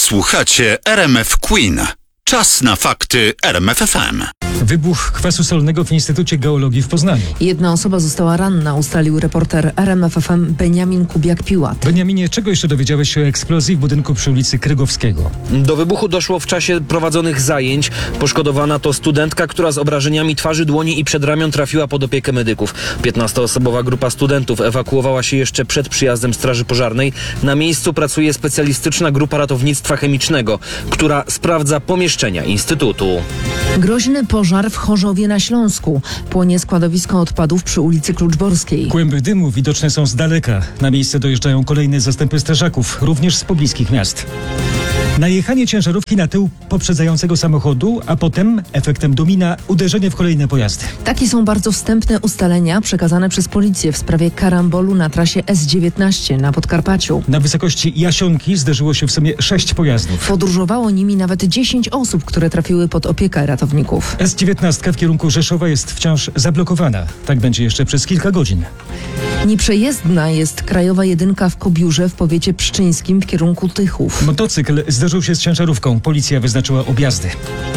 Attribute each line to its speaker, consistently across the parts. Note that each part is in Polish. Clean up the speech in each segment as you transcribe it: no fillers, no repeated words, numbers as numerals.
Speaker 1: Słuchacie RMF Queen. Czas na fakty RMF FM.
Speaker 2: Wybuch kwasu solnego w Instytucie Geologii w Poznaniu.
Speaker 3: Jedna osoba została ranna, ustalił reporter RMF FM Beniamin Kubiak-Piłat.
Speaker 2: Beniaminie, czego jeszcze dowiedziałeś się o eksplozji w budynku przy ulicy Krygowskiego?
Speaker 4: Do wybuchu doszło w czasie prowadzonych zajęć. Poszkodowana to studentka, która z obrażeniami twarzy, dłoni i przedramion trafiła pod opiekę medyków. 15-osobowa grupa studentów ewakuowała się jeszcze przed przyjazdem straży pożarnej. Na miejscu pracuje specjalistyczna grupa ratownictwa chemicznego, która sprawdza pomieszczenia instytutu.
Speaker 3: Groźny pożar w Chorzowie na Śląsku. Płonie składowisko odpadów przy ulicy Kluczborskiej.
Speaker 2: Kłęby dymu widoczne są z daleka. Na miejsce dojeżdżają kolejne zastępy strażaków, również z pobliskich miast. Najechanie ciężarówki na tył poprzedzającego samochodu, a potem, efektem domina, uderzenie w kolejne pojazdy.
Speaker 3: Takie są bardzo wstępne ustalenia przekazane przez policję w sprawie karambolu na trasie S19 na Podkarpaciu.
Speaker 2: Na wysokości Jasionki zderzyło się w sumie 6 pojazdów.
Speaker 3: Podróżowało nimi nawet 10 osób, które trafiły pod opiekę ratowników.
Speaker 2: S19 w kierunku Rzeszowa jest wciąż zablokowana. Tak będzie jeszcze przez kilka godzin.
Speaker 3: Nieprzejezdna jest krajowa jedynka w Kobiórze w powiecie pszczyńskim w kierunku Tychów.
Speaker 2: Motocykl zderzył się z ciężarówką. Policja wyznaczyła objazdy.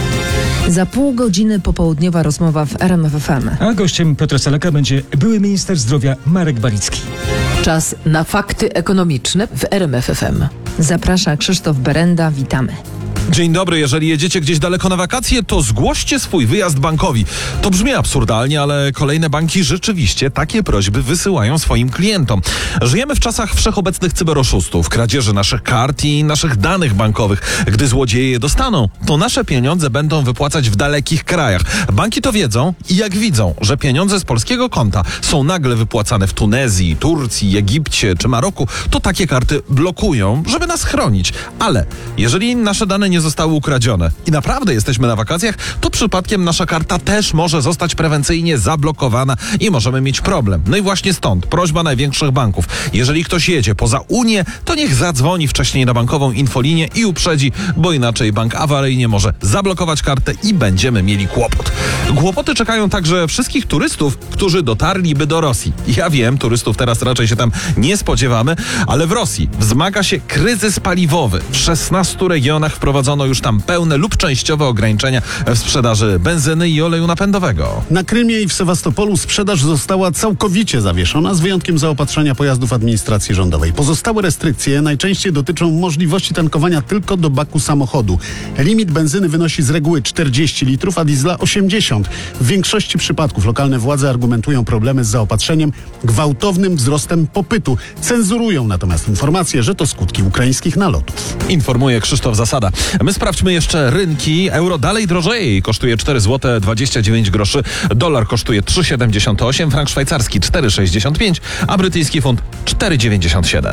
Speaker 3: Za pół godziny popołudniowa rozmowa w RMF FM.
Speaker 2: A gościem Piotra Salaka będzie były minister zdrowia Marek Balicki.
Speaker 5: Czas na fakty ekonomiczne w RMF FM.
Speaker 3: Zaprasza Krzysztof Berenda. Witamy.
Speaker 6: Dzień dobry, jeżeli jedziecie gdzieś daleko na wakacje, to zgłoście swój wyjazd bankowi. To brzmi absurdalnie, ale kolejne banki rzeczywiście takie prośby wysyłają swoim klientom. Żyjemy w czasach wszechobecnych cyberoszustów, kradzieży naszych kart i naszych danych bankowych. Gdy złodzieje je dostaną, to nasze pieniądze będą wypłacać w dalekich krajach. Banki to wiedzą i jak widzą, że pieniądze z polskiego konta są nagle wypłacane w Tunezji, Turcji, Egipcie czy Maroku, to takie karty blokują, żeby nas chronić. Ale jeżeli nasze dane nie zostały ukradzione i naprawdę jesteśmy na wakacjach, to przypadkiem nasza karta też może zostać prewencyjnie zablokowana i możemy mieć problem. No i właśnie stąd prośba największych banków. Jeżeli ktoś jedzie poza Unię, to niech zadzwoni wcześniej na bankową infolinię i uprzedzi, bo inaczej bank awaryjnie może zablokować kartę i będziemy mieli kłopot. Kłopoty czekają także wszystkich turystów, którzy dotarliby do Rosji. Ja wiem, turystów teraz raczej się tam nie spodziewamy, ale w Rosji wzmaga się kryzys paliwowy. W 16 regionach wprowadzono już tam pełne lub częściowe ograniczenia w sprzedaży benzyny i oleju napędowego.
Speaker 7: Na Krymie i w Sewastopolu sprzedaż została całkowicie zawieszona, z wyjątkiem zaopatrzenia pojazdów administracji rządowej. Pozostałe restrykcje najczęściej dotyczą możliwości tankowania tylko do baku samochodu. Limit benzyny wynosi z reguły 40 litrów, a diesla 80. W większości przypadków lokalne władze argumentują problemy z zaopatrzeniem gwałtownym wzrostem popytu. Cenzurują natomiast informacje, że to skutki ukraińskich nalotów.
Speaker 6: Informuje Krzysztof Zasada. My sprawdźmy jeszcze rynki. Euro dalej drożeje. Kosztuje 4 zł 29 groszy. Dolar kosztuje 3,78, frank szwajcarski 4,65, a brytyjski funt 4,97.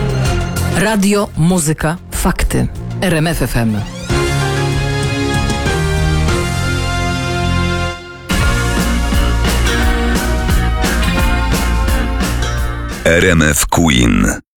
Speaker 5: Radio, muzyka, fakty. RMF FM.
Speaker 1: RMF Queen.